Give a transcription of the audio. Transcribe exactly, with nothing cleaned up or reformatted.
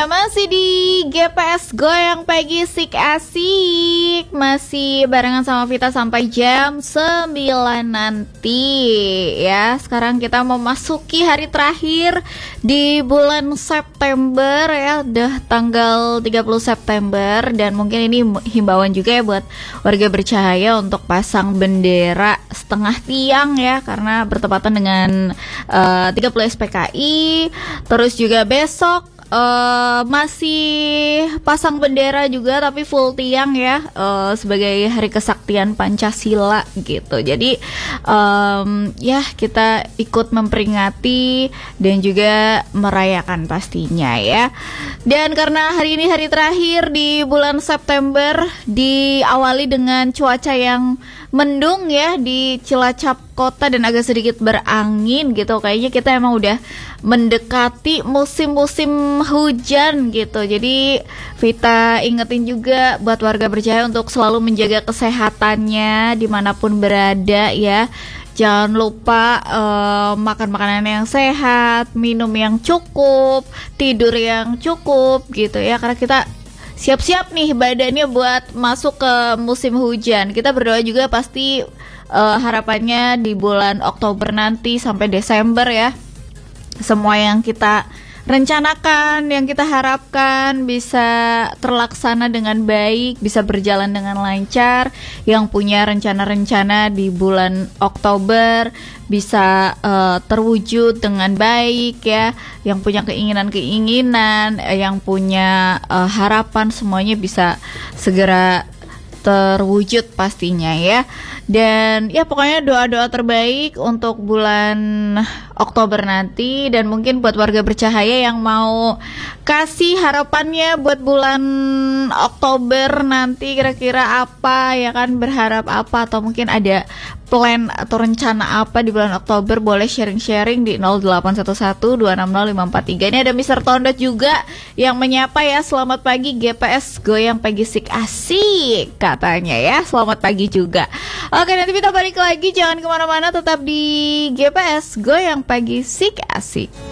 Ya masih di G P S Goyang Pagi Sik Asik. Masih barengan sama Vita sampai jam sembilan nanti ya. Sekarang kita memasuki hari terakhir di bulan September ya. Udah tanggal tiga puluh September. Dan mungkin ini himbauan juga ya buat warga bercahaya untuk pasang bendera setengah tiang ya, karena bertepatan dengan uh, tiga puluh S P K I. Terus juga besok Uh, masih pasang bendera juga tapi full tiang ya, uh, sebagai hari kesaktian Pancasila gitu. Jadi um, ya kita ikut memperingati dan juga merayakan pastinya ya. Dan karena hari ini hari terakhir di bulan September, diawali dengan cuaca yang mendung ya di Cilacap kota dan agak sedikit berangin gitu. Kayaknya kita emang udah mendekati musim-musim hujan gitu. Jadi Vita ingetin juga buat warga bercahaya untuk selalu menjaga kesehatannya dimanapun berada ya. Jangan lupa uh, makan makanan yang sehat, minum yang cukup, tidur yang cukup gitu ya. Karena kita siap-siap nih badannya buat masuk ke musim hujan. Kita berdoa juga pasti uh, harapannya di bulan Oktober nanti sampai Desember ya, semua yang kita rencanakan, yang kita harapkan bisa terlaksana dengan baik, bisa berjalan dengan lancar. Yang punya rencana-rencana di bulan Oktober bisa uh, terwujud dengan baik ya. Yang punya keinginan-keinginan, yang punya uh, harapan, semuanya bisa segera terwujud pastinya ya. Dan ya pokoknya doa-doa terbaik untuk bulan Oktober nanti. Dan mungkin buat warga bercahaya yang mau kasih harapannya buat bulan Oktober nanti kira-kira apa ya kan, berharap apa, atau mungkin ada plan atau rencana apa di bulan Oktober, boleh sharing-sharing di nol delapan satu satu dua enam nol lima empat tiga. Ini ada mister Tondot juga yang menyapa ya. Selamat pagi G P S Goyang Pagi Sik Asik katanya ya. Selamat pagi juga. Oke, nanti kita balik lagi, jangan kemana-mana, tetap di G P S Goyang Pagi Sik Asik.